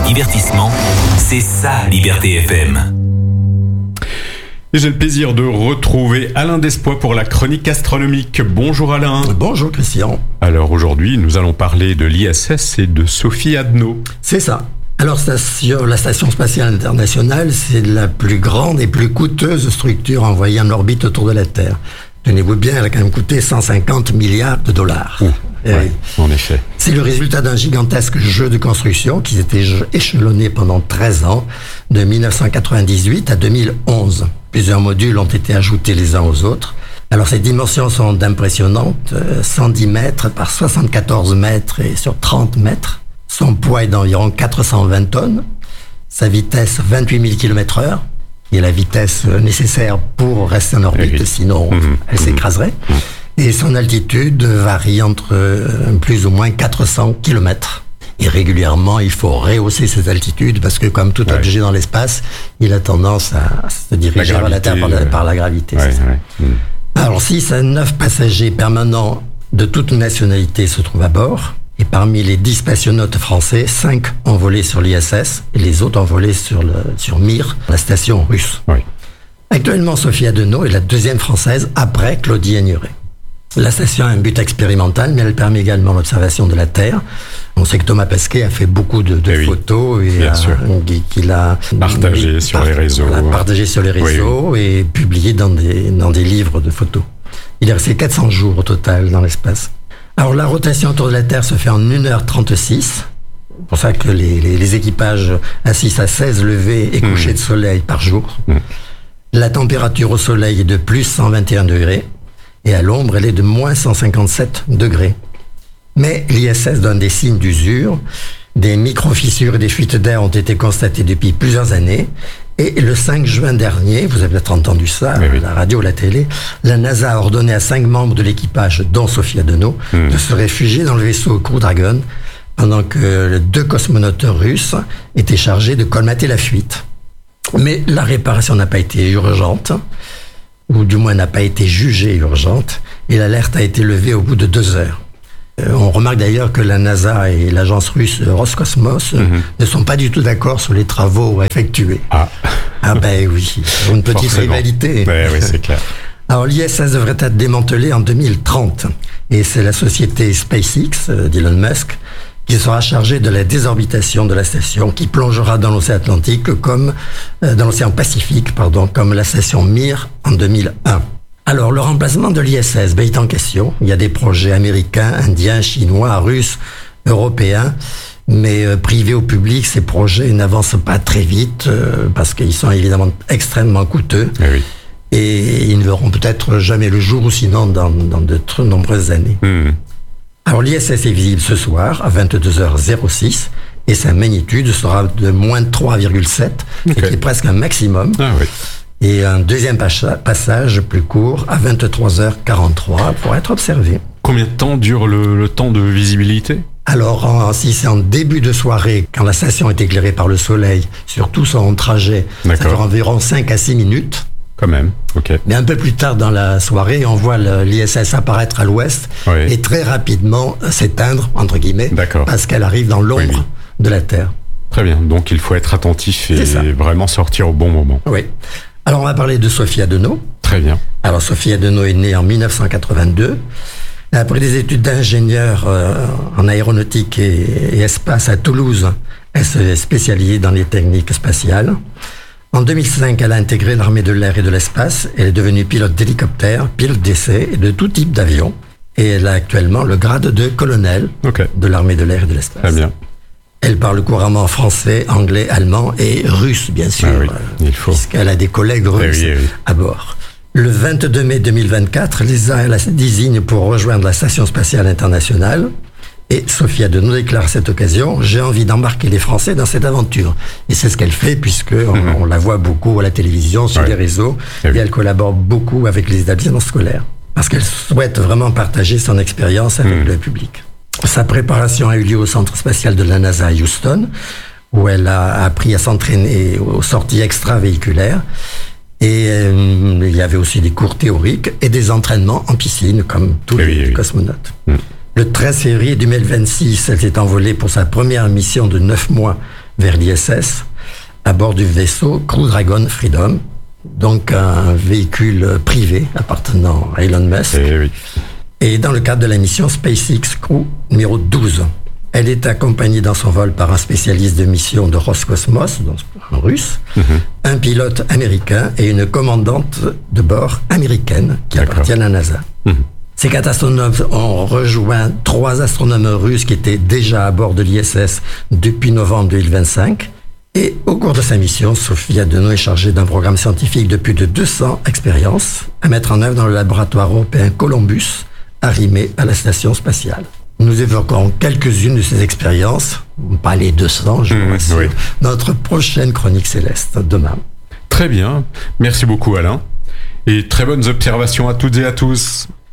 divertissement, c'est ça Liberté FM. Et j'ai le plaisir de retrouver Alain Despois pour la chronique astronomique. Bonjour Alain. Bonjour Christian. Alors aujourd'hui, nous allons parler de l'ISS et de Sophie Adno. C'est ça. Alors la Station Spatiale Internationale, c'est la plus grande et plus coûteuse structure envoyée en orbite autour de la Terre. Tenez-vous bien, elle a quand même coûté 150 milliards de dollars. Ouais, en effet. C'est le résultat d'un gigantesque jeu de construction qui s'était échelonné pendant 13 ans, de 1998 à 2011. Plusieurs modules ont été ajoutés les uns aux autres. Alors ces dimensions sont impressionnantes, 110 mètres par 74 mètres et sur 30 mètres. Son poids est d'environ 420 tonnes. Sa vitesse, 28 000 km/h, qui est la vitesse nécessaire pour rester en orbite, sinon elle s'écraserait. Et son altitude varie entre plus ou moins 400 km. Et régulièrement, il faut rehausser cette altitude parce que comme tout objet dans l'espace, il a tendance à se diriger vers la Terre par la gravité. Alors 6 à 9 passagers permanents de toute nationalité se trouvent à bord. Et parmi les 10 spationautes français, 5 ont volé sur l'ISS et les autres ont volé sur Mir, la station russe. Actuellement, Sophie Adno est la deuxième française après Claudie Aigneret. La station a un but expérimental, mais elle permet également l'observation de la Terre. On sait que Thomas Pesquet a fait beaucoup de photos et qu'il a partagé sur les réseaux. Partagé sur les réseaux et publié dans des livres de photos. Il est resté 400 jours au total dans l'espace. Alors la rotation autour de la Terre se fait en 1h36. C'est pour ça que les équipages assistent à 16 levées et couchers de soleil par jour. La température au soleil est de plus 121 degrés. Et à l'ombre, elle est de moins 157 degrés. Mais l'ISS donne des signes d'usure. Des micro-fissures et des fuites d'air ont été constatées depuis plusieurs années. Et le 5 juin dernier, vous avez peut-être entendu ça, à la radio ou la télé, la NASA a ordonné à 5 membres de l'équipage, dont Sophie Adno, de se réfugier dans le vaisseau Crew Dragon, pendant que 2 cosmonautes russes étaient chargés de colmater la fuite. Mais la réparation n'a pas été urgente, ou du moins n'a pas été jugée urgente, et l'alerte a été levée au bout de 2 heures. On remarque d'ailleurs que la NASA et l'agence russe Roscosmos ne sont pas du tout d'accord sur les travaux effectués. Ah ben oui, une petite rivalité. Oui, c'est clair. Alors l'ISS devrait être démantelé en 2030, et c'est la société SpaceX d'Elon Musk qui sera chargée de la désorbitation de la station, qui plongera dans l'océan Atlantique dans l'océan Pacifique, comme la station Mir en 2001. Alors, le remplacement de l'ISS est en question. Il y a des projets américains, indiens, chinois, russes, européens, mais privés ou publics, ces projets n'avancent pas très vite parce qu'ils sont évidemment extrêmement coûteux. Et ils ne verront peut-être jamais le jour, ou sinon dans de très nombreuses années. Alors, l'ISS est visible ce soir à 22h06 et sa magnitude sera de moins 3,7, qui est presque un maximum. Et un deuxième passage plus court à 23h43 pour être observé. Combien de temps dure le temps de visibilité ? Alors, si c'est en début de soirée, quand la station est éclairée par le soleil, sur tout son trajet, ça dure environ 5 à 6 minutes. Quand même, Mais un peu plus tard dans la soirée, on voit l'ISS apparaître à l'ouest et très rapidement s'éteindre, entre guillemets, parce qu'elle arrive dans l'ombre de la Terre. Très bien, donc il faut être attentif et vraiment sortir au bon moment. Alors on va parler de Sophie Adno. Très bien. Alors Sophie Adno est née en 1982. Après des études d'ingénieur en aéronautique et espace à Toulouse, elle s'est spécialisée dans les techniques spatiales. En 2005, elle a intégré l'armée de l'air et de l'espace. Elle est devenue pilote d'hélicoptère, pilote d'essai et de tout type d'avion. Et elle a actuellement le grade de colonel de l'armée de l'air et de l'espace. Très bien. Elle parle couramment français, anglais, allemand et russe, bien sûr, puisqu'elle a des collègues russes à bord. Le 22 mai 2024, l'ESA la désigne pour rejoindre la Station Spatiale Internationale. Et Sophie Adno déclare à cette occasion « J'ai envie d'embarquer les Français dans cette aventure ». Et c'est ce qu'elle fait, puisqu'on la voit beaucoup à la télévision, sur les réseaux, et elle collabore beaucoup avec les établissements scolaires. Parce qu'elle souhaite vraiment partager son expérience avec le public. Sa préparation a eu lieu au centre spatial de la NASA à Houston, où elle a appris à s'entraîner aux sorties extravéhiculaires. Et il y avait aussi des cours théoriques et des entraînements en piscine, comme tous les cosmonautes. Le 13 février 2026, elle s'est envolée pour sa première mission de 9 mois vers l'ISS à bord du vaisseau Crew Dragon Freedom, donc un véhicule privé appartenant à Elon Musk. Et dans le cadre de la mission SpaceX Crew numéro 12. Elle est accompagnée dans son vol par un spécialiste de mission de Roscosmos, donc un russe, un pilote américain et une commandante de bord américaine qui appartient à la NASA. Ces 4 astronautes ont rejoint 3 astronomes russes qui étaient déjà à bord de l'ISS depuis novembre 2025. Et au cours de sa mission, Sophie Adenou est chargée d'un programme scientifique de plus de 200 expériences à mettre en œuvre dans le laboratoire européen Columbus, arrimé à la station spatiale. Nous évoquons quelques-unes de ces expériences, pas les 200, je vous rassure, dans notre prochaine chronique céleste, demain. Très bien, merci beaucoup Alain, et très bonnes observations à toutes et à tous.